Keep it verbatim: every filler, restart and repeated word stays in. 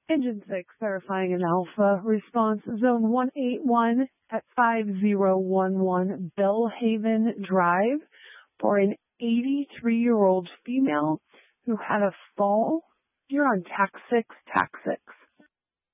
Engine six verifying an alpha. Response zone one eight one at five zero one one Bellhaven Drive for an eighty-three-year-old female who had a fall. You're on tax six, tax six.